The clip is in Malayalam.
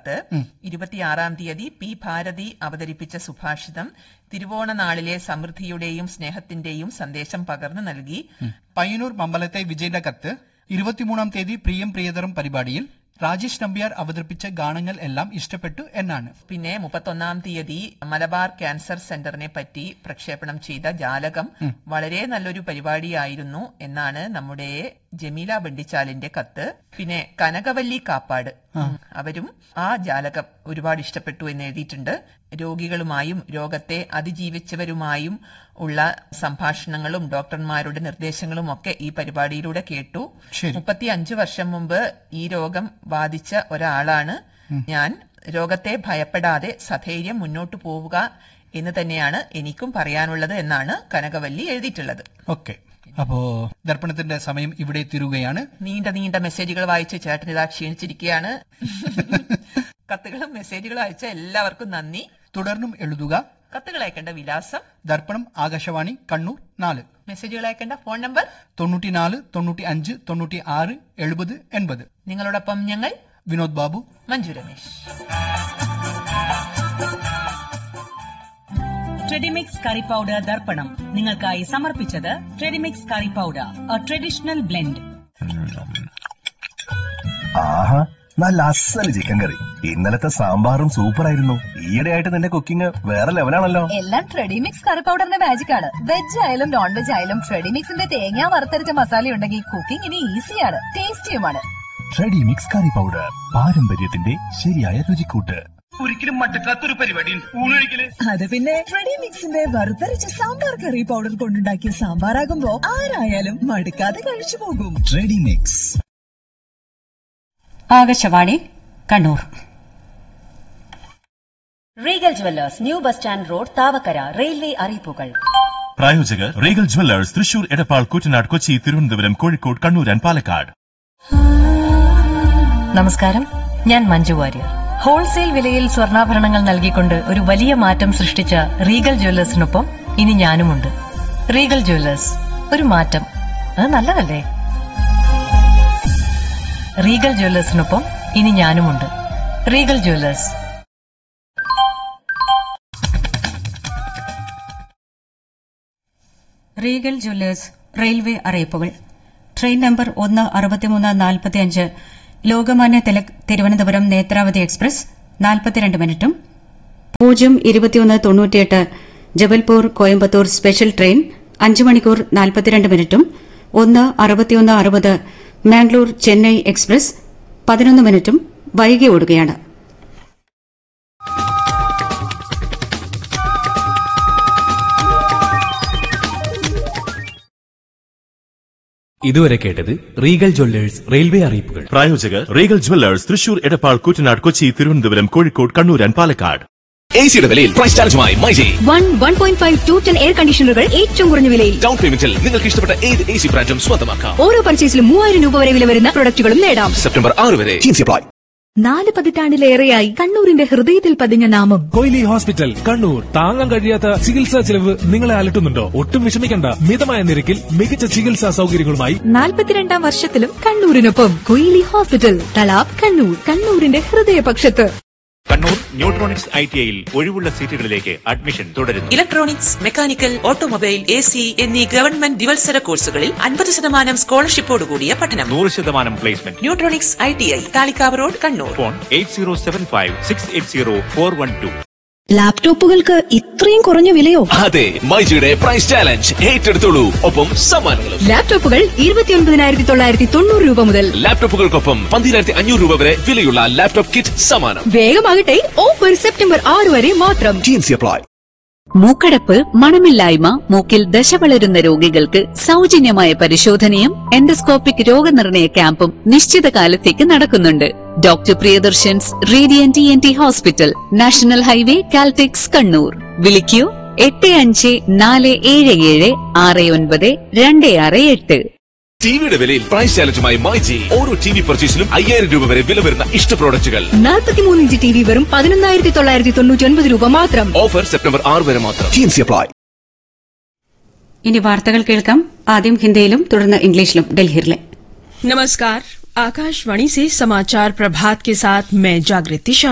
കത്ത്. 26 തീയതി പി ഭാരതി അവതരിപ്പിച്ച സുഭാഷിതം തിരുവോണ നാളിലെ സമൃദ്ധിയുടെയും സ്നേഹത്തിന്റെയും സന്ദേശം പകർന്നു നൽകി. പയ്യന്നൂർ മമ്പലത്തെ വിജയുടെ കത്ത്. 23 തീയതി പ്രിയം പ്രിയതരം പരിപാടിയിൽ രാജേഷ് നമ്പ്യാർ അവതരിപ്പിച്ച ഗാനങ്ങൾ എല്ലാം ഇഷ്ടപ്പെട്ടു എന്നാണ്. പിന്നെ 31 തീയതി മലബാർ ക്യാൻസർ സെന്ററിനെ പറ്റി പ്രക്ഷേപണം ചെയ്ത ജാലകം വളരെ നല്ലൊരു പരിപാടിയായിരുന്നു എന്നാണ് നമ്മുടെ ജമീല ബണ്ടിച്ചാലിന്റെ കത്ത്. പിന്നെ കനകവല്ലി കാപ്പാട് അവരും ആ ജാലകം ഒരുപാട് ഇഷ്ടപ്പെട്ടു എന്ന് എഴുതിയിട്ടുണ്ട്. രോഗികളുമായും രോഗത്തെ അതിജീവിച്ചവരുമായും ഉള്ള സംഭാഷണങ്ങളും ഡോക്ടർമാരുടെ നിർദ്ദേശങ്ങളും ഒക്കെ ഈ പരിപാടിയിലൂടെ കേട്ടു. 35 വർഷം മുമ്പ് ഈ രോഗം ബാധിച്ച ഒരാളാണ് ഞാൻ. രോഗത്തെ ഭയപ്പെടാതെ സധൈര്യം മുന്നോട്ടു പോവുക എന്ന് തന്നെയാണ് എനിക്കും പറയാനുള്ളത് എന്നാണ് കനകവല്ലി എഴുതിയിട്ടുള്ളത്. ഓക്കെ, അപ്പോ ദർപ്പണത്തിന്റെ സമയം ഇവിടെ തീരുകയാണ്. നീണ്ട മെസ്സേജുകൾ വായിച്ച് ചേട്ടൻ ഇതാ ക്ഷീണിച്ചിരിക്കുകയാണ്. കത്തുകളും മെസ്സേജുകളും അയച്ച എല്ലാവർക്കും നന്ദി. തുടർന്നും എഴുതുക. കത്തുകൾ അയക്കേണ്ട വിലാസം ദർപ്പണം, ആകാശവാണി, കണ്ണൂർ 4. മെസ്സേജുകൾ അയക്കേണ്ട ഫോൺ നമ്പർ 94 95 96 70 80. നിങ്ങളോടൊപ്പം ഞങ്ങൾ വിനോദ് ബാബു, മഞ്ജു രമേശ്. ട്രെഡിമിക്സ് കറി പൗഡർ ദർപ്പണം നിങ്ങൾക്കായി സമർപ്പിച്ചത് ട്രെഡിമിക്സ് curry powder, A traditional blend. ആഹാ, നല്ല അസല് ചിക്കൻ കറി. ഇന്നലത്തെ സാമ്പാറും സൂപ്പറായിരുന്നു. ഈയിടെയായിട്ട് നിന്റെ കുക്കിംഗ് വേറെ ലെവലാണല്ലോ. എല്ലാം ട്രെഡിമിക്സ് കറി പൗഡറിന്റെ മാജിക് ആണ്. വെജ് ആയാലും നോൺ വെജ് ആയാലും ട്രെഡിമിക്സിന്റെ തേങ്ങ വറുത്തരച്ച മസാല ഉണ്ടെങ്കിൽ കുക്കിംഗ് ഇനി ഈസിയാണ്, ടേസ്റ്റിയുമാണ്. ട്രെഡിമിക്സ് കറി പൗഡർ, പാരമ്പര്യത്തിന്റെ ശരിയായ രുചിക്കൂട്ട്. ഒരിക്കലും മട്ടക്കാത്തൊരു പരിപാടി ഊണൊഴിക്കല്. അത് പിന്നെ ട്രെഡിമിക്സിന്റെ വറുത്തരച്ച സാമ്പാർ കറി പൗഡർ കൊണ്ടുണ്ടാക്കിയ സാമ്പാറാകുമ്പോ ആരായാലും മടുക്കാതെ കഴിച്ചു പോകും. ട്രെഡിമിക്സ്. Akashvani Kannur. Regal jewellers, new bus stand road, Thavakkara. Railway അറിയിപ്പുകൾ. പ്രായോജകർ Regal jewellers, Thrissur, Edappal, Koottanad, Kochi, Thiruvananthapuram, Kozhikode, Kannur and Palakkad. നമസ്കാരം, ഞാൻ മഞ്ജു വാര്യർ. ഹോൾസെയിൽ വിലയിൽ സ്വർണ്ണാഭരണങ്ങൾ നൽകിക്കൊണ്ട് ഒരു വലിയ മാറ്റം സൃഷ്ടിച്ച റീഗൽ ജുവല്ലേഴ്സിനൊപ്പം ഇനി ഞാനുമുണ്ട്. റീഗൽ ജുവല്ലേഴ്സ്, ഒരു മാറ്റം, അത് നല്ലതല്ലേ? റീഗൽ ജുവല്ലേഴ്സിനൊപ്പം ഇനി ഞാനുമുണ്ട്. Regal jewellers. Regal jewellers railway അറിയിപ്പുകൾ. Train number 16345 Lokmanya Tilak Thiruvananthapuram Netravati express 42 മിനിറ്റും 02198 ജബൽപൂർ കോയമ്പത്തൂർ സ്പെഷ്യൽ ട്രെയിൻ 5 മണിക്കൂർ 42 മിനിറ്റും 16160 മാംഗ്ലൂർ ചെന്നൈ എക്സ്പ്രസ് 11 മിനിറ്റും വൈകി ഓടുകയാണ്. ഇതുവരെ കേട്ടത് റീഗൽ ജ്വല്ലേഴ്സ് റെയിൽവേ അറിയിപ്പുകൾ. പ്രായോജകർ Regal Jewellers, Thrissur, Edappal, Koottanad, Kochi, Thiruvananthapuram, Kozhikode, Kannur and Palakkad. എസിയുടെ വിലയിൽ പ്രൈസ് ചാലഞ്ചുമായി മൈജി. 1.5 2 10 എയർ കണ്ടീഷണറുകൾ ഏറ്റവും കുറഞ്ഞ വിലയിൽ. ഡൗൺ പേയ്മെന്റിൽ നിങ്ങൾക്ക് ഇഷ്ടപ്പെട്ട ഏത് എസി ബ്രാൻഡും സ്വന്തമാക്കാം. ഓരോ പർച്ചേസിലും 3000 രൂപ വരെ വില വരുന്ന പ്രൊഡക്റ്റുകളും നേടാം. സെപ്റ്റംബർ 6 വരെ. 4 പതിറ്റാണ്ടിലേറെയായി കണ്ണൂരിന്റെ ഹൃദയത്തിൽ പതിഞ്ഞ നാമം കൊയിലി ഹോസ്പിറ്റൽ കണ്ണൂർ. താങ്ങാൻ കഴിയാത്ത ചികിത്സാ ചെലവ് നിങ്ങളെ അലട്ടുന്നുണ്ടോ? ഒട്ടും വിഷമിക്കണ്ട. മിതമായ നിരക്കിൽ മികച്ച ചികിത്സാ സൗകര്യങ്ങളുമായി 42ാം വർഷത്തിലും കണ്ണൂരിനൊപ്പം കൊയിലി ഹോസ്പിറ്റൽ, തലാബ്, കണ്ണൂർ. കണ്ണൂരിന്റെ ഹൃദയപക്ഷത്ത്. കണ്ണൂർ ന്യൂട്രോണിക്സ് ITIയിൽ ഒഴിവുള്ള സീറ്റുകളിലേക്ക് അഡ്മിഷൻ തുടരുന്നു. ഇലക്ട്രോണിക്സ്, മെക്കാനിക്കൽ, ഓട്ടോമൊബൈൽ, AC എന്നീ ഗവൺമെന്റ് ദിവത്സര കോഴ്സുകളിൽ 50% സ്കോളർഷിപ്പോടുകൂടിയ പഠനം. 100% placement. Neutronics ITI, Kalikavu road, Kannur. Phone 8075 680 412. ലാപ്ടോപ്പുകൾക്ക് ഇത്രയും കുറഞ്ഞ വിലയോ? അതെ, മൈജിയുടെ പ്രൈസ് ചാലഞ്ച് ഏറ്റെടുത്തോളൂ. ഒപ്പം സമ്മാനങ്ങളും. ലാപ്ടോപ്പുകൾ 29,990 രൂപ മുതൽ. ലാപ്ടോപ്പുകൾക്കൊപ്പം 12,500 രൂപ വരെ വിലയുള്ള ലാപ്ടോപ്പ് കിറ്റ് സമ്മാനം. വേഗമാകട്ടെ, ഓഫർ സെപ്റ്റംബർ 6 വരെ മാത്രം. അപ്ലൈ. മൂക്കടപ്പ്, മണമില്ലായ്മ, മൂക്കിൽ ദശ വളരുന്ന രോഗികൾക്ക് സൗജന്യമായ പരിശോധനയും എൻഡോസ്കോപ്പിക് രോഗനിർണയ ക്യാമ്പും നിശ്ചിത കാലത്തേക്ക് നടക്കുന്നുണ്ട്. Doctor Priyadarshan's Radiant ENT hospital, national highway, Caltex, Kannur. വിളിക്കൂ 8547769268. ടിവിയുടെ വിലയിൽ പ്രൈസ് ചാലഞ്ചുമായി മൈജി. ഓരോ TV പർച്ചേസിലും 5000 രൂപ വരെ വില വരുന്ന ഇഷ്ട പ്രോഡക്റ്റുകൾ. 43 ഇഞ്ച് TV വെറും 11,999 രൂപ മാത്രം. ഓഫർ സെപ്റ്റംബർ 6 വരെ മാത്രം. അപ്ലൈ. ഇനി വാർത്തകൾ കേൾക്കാം. ആദ്യം ഹിന്ദിയിലും തുടർന്ന് ഇംഗ്ലീഷിലും ഡൽഹിയിലെ. नमस्कार, आकाशवाणी से समाचार प्रभात के साथ मैं जागृति शर्मा।